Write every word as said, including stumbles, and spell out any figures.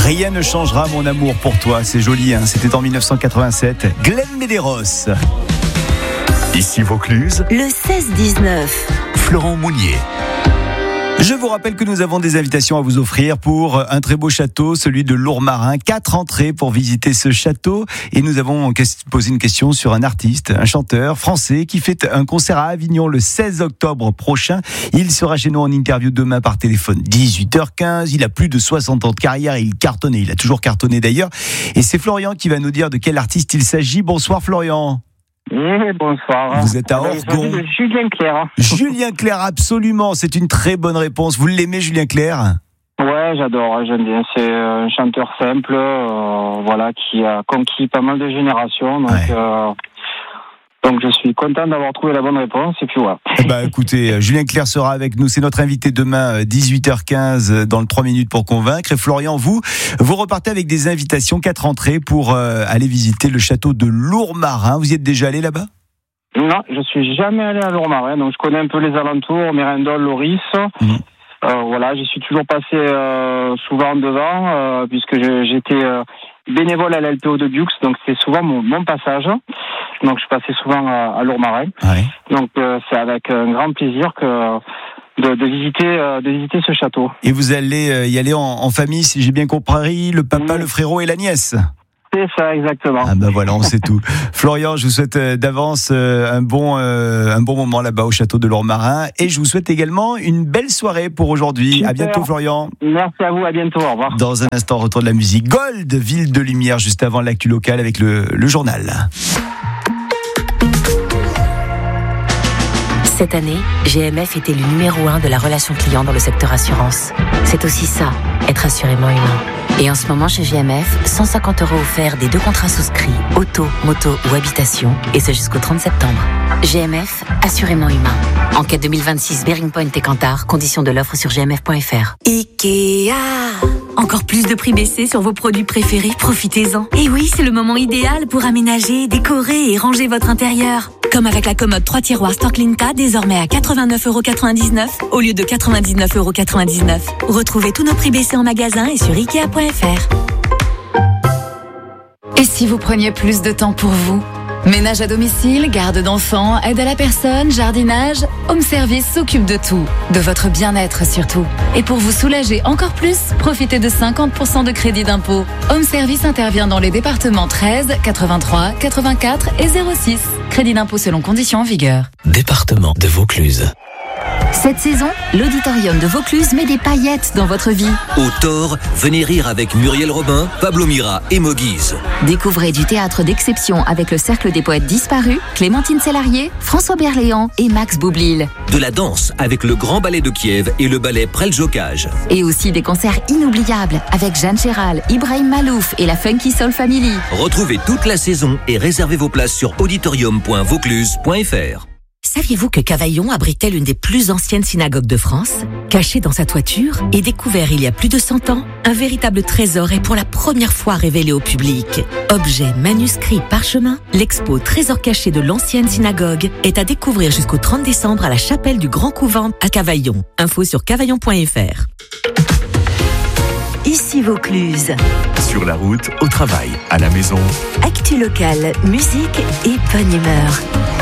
Rien ne changera mon amour pour toi. C'est joli, hein. C'était en dix-neuf cent quatre-vingt-sept. Glenn Medeiros. Ici Vaucluse, le seize dix-neuf. Florent Mounier. Je vous rappelle que nous avons des invitations à vous offrir pour un très beau château, celui de Lourmarin. Quatre entrées pour visiter ce château. Et nous avons posé une question sur un artiste, un chanteur français qui fait un concert à Avignon le seize octobre prochain. Il sera chez nous en interview demain par téléphone, dix-huit heures quinze. Il a plus de soixante ans de carrière et il cartonne. Il a toujours cartonné d'ailleurs. Et c'est Florian qui va nous dire de quel artiste il s'agit. Bonsoir Florian. Oui, bonsoir. Vous êtes à Orgon. Julien Clerc. Julien Clerc, absolument. C'est une très bonne réponse. Vous l'aimez, Julien Clerc ? Ouais, j'adore, j'aime bien. C'est un chanteur simple, euh, voilà, qui a conquis pas mal de générations. Donc, ouais. euh, donc je suis content d'avoir trouvé la bonne réponse. Et puis voilà. Eh ben, écoutez, Julien Clerc sera avec nous. C'est notre invité demain, dix-huit heures quinze, dans le trois minutes pour convaincre. Et Florian, vous, vous repartez avec des invitations, quatre entrées pour euh, aller visiter le château de Lourmarin. Vous y êtes déjà allé là-bas ? Non, je suis jamais allé à Lourmarin. Donc je connais un peu les alentours, Mérindol, Loris. Mmh. Euh, voilà, j'y suis toujours passé euh, souvent devant, euh, puisque je, j'étais euh, bénévole à l'L P O de Biux, donc c'est souvent mon, mon passage. Donc je passais souvent à, à Lourmarin. Ouais. Donc euh, c'est avec un grand plaisir que de, de visiter euh, de visiter ce château. Et vous allez y aller en, en famille, si j'ai bien compris, le papa, mmh. le frérot et la nièce. C'est ça, exactement. Ah ben voilà, on sait tout. Florian, je vous souhaite d'avance un bon, un bon moment là-bas au château de Lourmarin. Et je vous souhaite également une belle soirée pour aujourd'hui. Super. À bientôt, Florian. Merci à vous, à bientôt, au revoir. Dans un instant, retour de la musique. Gold, ville de lumière, juste avant l'actu locale avec le, le journal. Cette année, G M F était le numéro un de la relation client dans le secteur assurance. C'est aussi ça, être assurément humain. Et en ce moment chez G M F, cent cinquante euros offerts des deux contrats souscrits, auto, moto ou habitation, et ce jusqu'au trente septembre. G M F, assurément humain. Enquête deux mille vingt-six, Bearing Point et Kantar, conditions de l'offre sur g m f point f r. Ikea. Encore plus de prix baissés sur vos produits préférés, profitez-en. Et oui, c'est le moment idéal pour aménager, décorer et ranger votre intérieur. Comme avec la commode trois tiroirs Storklinka, désormais à quatre-vingt-neuf euros quatre-vingt-dix-neuf au lieu de quatre-vingt-dix-neuf euros quatre-vingt-dix-neuf. Retrouvez tous nos prix baissés en magasin et sur ikea point f r. Et si vous preniez plus de temps pour vous ? Ménage à domicile, garde d'enfants, aide à la personne, jardinage, Home Service s'occupe de tout, de votre bien-être surtout. Et pour vous soulager encore plus, profitez de cinquante pour cent de crédit d'impôt. Home Service intervient dans les départements treize, quatre-vingt-trois, quatre-vingt-quatre et zéro six. Crédit d'impôt selon conditions en vigueur. Département de Vaucluse. Cette saison, l'auditorium de Vaucluse met des paillettes dans votre vie. Au Thor, venez rire avec Muriel Robin, Pablo Mira et Moguise. Découvrez du théâtre d'exception avec le Cercle des poètes disparus, Clémentine Sélarié, François Berléand et Max Boublil. De la danse avec le Grand Ballet de Kiev et le ballet Preljocaj. Et aussi des concerts inoubliables avec Jeanne Chéral, Ibrahim Malouf et la Funky Soul Family. Retrouvez toute la saison et réservez vos places sur auditorium point vaucluse point f r. Saviez-vous que Cavaillon abritait l'une des plus anciennes synagogues de France ? Cachée dans sa toiture et découvert il y a plus de cent ans, un véritable trésor est pour la première fois révélé au public. Objet, manuscrit, parchemin, l'expo Trésor caché de l'ancienne synagogue est à découvrir jusqu'au trente décembre à la chapelle du Grand Couvent à Cavaillon. Info sur cavaillon point f r. Ici Vaucluse. Sur la route, au travail, à la maison. Actu locale, musique et bonne humeur.